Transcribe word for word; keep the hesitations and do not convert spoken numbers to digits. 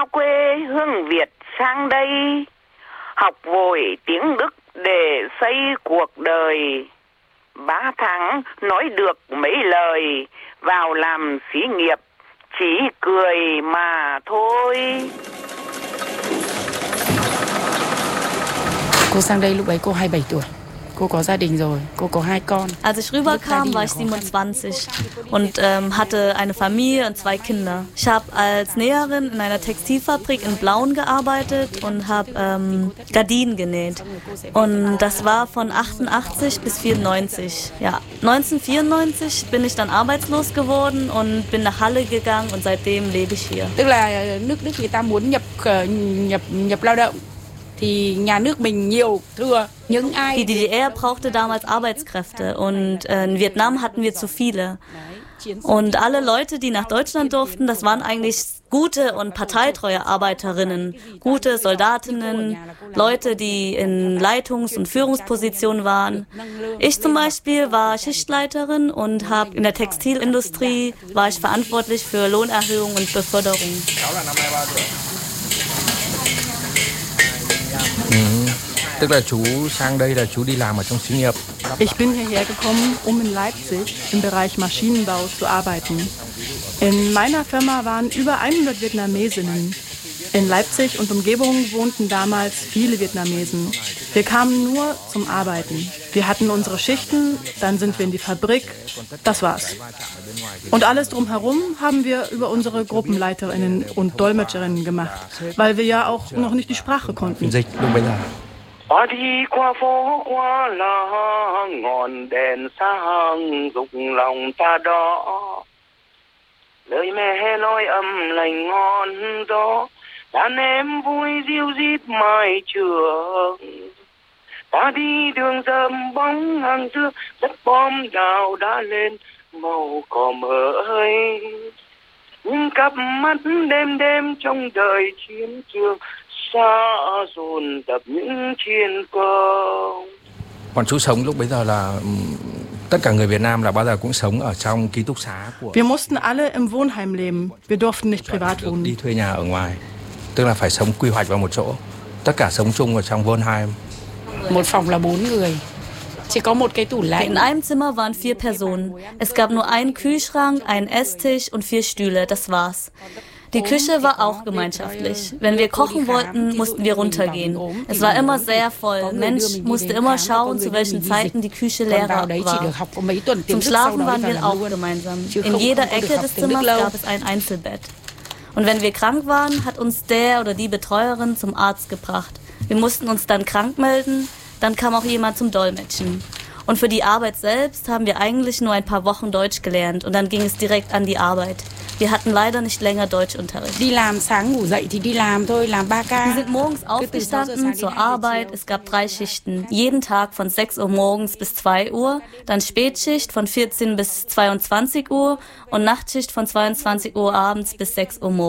xa quê hương Việt sang đây, học vội tiếng Đức để xây cuộc đời. Ba tháng nói được mấy lời, vào làm xí nghiệp chỉ cười mà thôi. Cô sang đây lúc ấy cô hai mươi bảy tuổi. Cô có gia đình rồi, cô có hai con. Als ich rüberkam, war ich siebenundzwanzig und ähm, hatte eine Familie und zwei Kinder. Ich habe als Näherin in einer Textilfabrik in Blauen gearbeitet und habe ähm, Gardinen genäht. Und das war von achtundachtzig bis vierundneunzig. Ja, neunzehnhundertvierundneunzig bin ich dann arbeitslos geworden und bin nach Halle gegangen und seitdem lebe ich hier. Tức là nước Đức người ta muốn nhập nhập nhập lao động. Die D D R brauchte damals Arbeitskräfte und äh, in Vietnam hatten wir zu viele. Und alle Leute, die nach Deutschland durften, das waren eigentlich gute und parteitreue Arbeiterinnen, gute Soldatinnen, Leute, die in Leitungs- und Führungspositionen waren. Ich zum Beispiel war Schichtleiterin und habe in der Textilindustrie war ich verantwortlich für Lohnerhöhung und Beförderung. Tức là chú sang đây là chú đi làm ở trong xí nghiệp. Ich bin hierher gekommen, um in Leipzig im Bereich Maschinenbau zu arbeiten. In meiner Firma waren über hundert Vietnamesinnen. In Leipzig und Umgebung wohnten damals viele Vietnamesen. Wir kamen nur zum Arbeiten. Wir hatten unsere Schichten, dann sind wir in die Fabrik. Das war's. Und alles drumherum haben wir über unsere Gruppenleiterinnen und Dolmetscherinnen gemacht, weil wir ja auch noch nicht die Sprache konnten. Ta đi qua phố qua làng, ngọn đèn sáng rục lòng ta đó. Lời mẹ nói âm lành ngon gió, đàn em vui diêu dít mai trường. Ta đi đường rậm bóng hàng xưa, đất bom đào đã lên màu cỏ mới. Những cặp mắt đêm đêm trong đời chiến trường, xa dồn tập những chiến công. Bọn chú sống lúc bấy giờ là tất cả người Việt Nam là bao giờ cũng sống ở trong ký túc xá của. Wir mussten alle im Wohnheim leben. Wir durften nicht privat wohnen. Đi thuê nhà ở ngoài, tức là phải sống quy hoạch vào một chỗ. Tất cả sống chung ở trong Wohnheim. Một phòng là bốn người. Chỉ có một cái tủ lạnh. In einem Zimmer waren vier Personen. Es gab nur einen Kühlschrank, einen Esstisch und vier Stühle. Das war's. Die Küche war auch gemeinschaftlich. Wenn wir kochen wollten, mussten wir runtergehen. Es war immer sehr voll. Mensch musste immer schauen, zu welchen Zeiten die Küche leer war. Zum Schlafen waren wir auch gemeinsam. In jeder Ecke des Zimmers gab es ein Einzelbett. Und wenn wir krank waren, hat uns der oder die Betreuerin zum Arzt gebracht. Wir mussten uns dann krank melden, dann kam auch jemand zum Dolmetschen. Und für die Arbeit selbst haben wir eigentlich nur ein paar Wochen Deutsch gelernt und dann ging es direkt an die Arbeit. Wir hatten leider nicht länger Deutschunterricht. Wir sind morgens aufgestanden zur Arbeit. Es gab drei Schichten. Jeden Tag von sechs Uhr morgens bis zwei Uhr. Dann Spätschicht von vierzehn bis zweiundzwanzig Uhr und Nachtschicht von zweiundzwanzig Uhr abends bis sechs Uhr morgens.